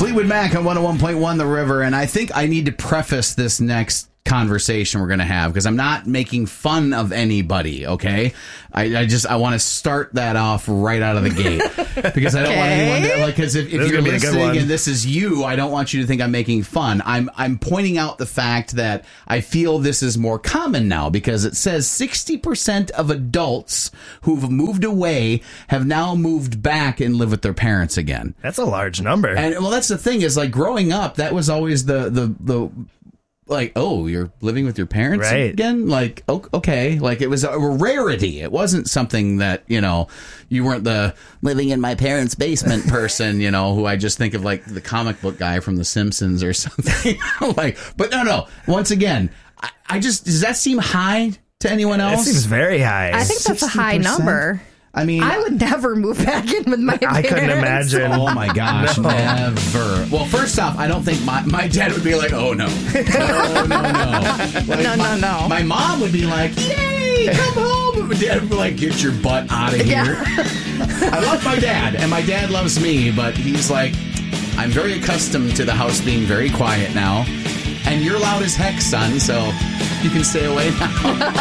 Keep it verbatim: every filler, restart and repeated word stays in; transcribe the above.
Fleetwood Mac on one oh one point one The River, and I think I need to preface this next conversation we're going to have because I'm not making fun of anybody, okay? I, I just I want to start that off right out of the gate because I don't Okay. want anyone to, like, because if, if This is you're gonna be a good listening one. and this is you, I don't want you to think I'm making fun. I'm I'm pointing out the fact that I feel this is more common now because it says sixty percent of adults who've moved away have now moved back and live with their parents again. That's a large number. And well, that's the thing is like growing up, that was always the the the like, oh, you're living with your parents Right. again? Like, o- okay, like it was a rarity. It wasn't something that, you know, you weren't the living in my parents' basement person, you know, who I just think of like the comic book guy from The Simpsons or something. Like, but no, no. Once again, I, I just does that seem high to anyone That else? seems very high. I think that's a high sixty percent? number. I mean, I would never move back in with my parents. I couldn't imagine. oh my gosh, No. never. Well, first off, I don't think my, my dad would be like, oh no. No, no, no. Like, No, my, no, no. My mom would be like, yay, come home. My dad would be like, get your butt out of here. Yeah. I love my dad, and my dad loves me, but he's like, I'm very accustomed to the house being very quiet now. And you're loud as heck, son, so you can stay away now.